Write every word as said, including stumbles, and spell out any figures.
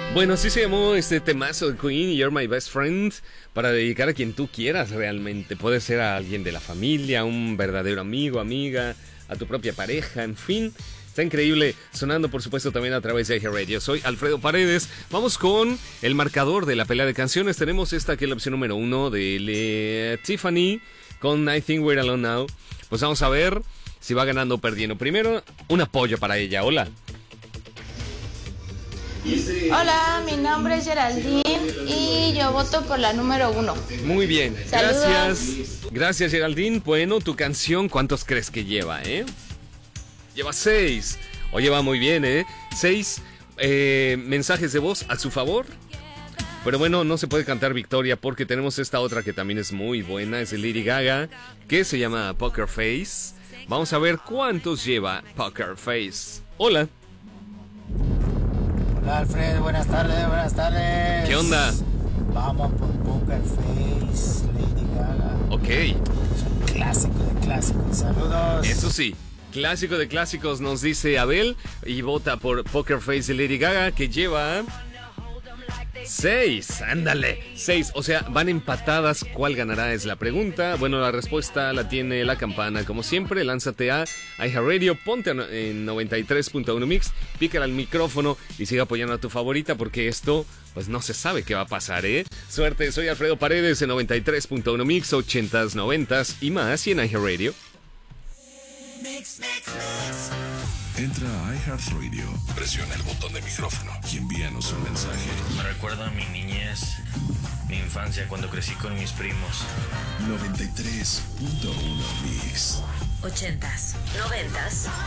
Bueno, así se llamó este temazo de Queen, You're My Best Friend, para dedicar a quien tú quieras realmente. Puede ser a alguien de la familia, un verdadero amigo, amiga, a tu propia pareja, en fin. Está increíble, sonando por supuesto también a través de iHeart Radio. Soy Alfredo Paredes. Vamos con el marcador de la pelea de canciones. Tenemos esta que es la opción número uno de Le Tiffany con I Think We're Alone Now. Pues vamos a ver si va ganando o perdiendo. Primero, un apoyo para ella. Hola. Hola, mi nombre es Geraldine y yo voto por la número uno. Muy bien, Saludos. gracias. Gracias, Geraldine. Bueno, tu canción, ¿cuántos crees que lleva, eh? Lleva seis. Oye, va muy bien, ¿eh? Seis eh, mensajes de voz a su favor. Pero bueno, no se puede cantar victoria porque tenemos esta otra que también es muy buena. Es de Lady Gaga, que se llama Poker Face. Vamos a ver cuántos lleva Poker Face. Hola. Hola Alfred, buenas tardes, buenas tardes. ¿Qué onda? Vamos por Poker Face, Lady Gaga. Ok. Es un clásico de clásicos. Saludos. Eso sí, clásico de clásicos nos dice Abel y vota por Poker Face de Lady Gaga, que lleva seis. Ándale, seis. O sea, van empatadas. ¿Cuál ganará? Es la pregunta. Bueno, la respuesta la tiene la campana. Como siempre, lánzate a iHeartRadio, ponte en noventa y tres punto uno Mix, pícala al micrófono y sigue apoyando a tu favorita porque esto, pues no se sabe qué va a pasar, ¿eh? Suerte, soy Alfredo Paredes en noventa y tres punto uno Mix, ochentas, noventas y más, y en iHeartRadio. Mix, mix, mix. Entra a iHeartRadio, presiona el botón de micrófono y envíanos un mensaje. Me recuerda a mi niñez, mi infancia cuando crecí con mis primos. noventa y tres punto uno Mix. Ochentas, noventas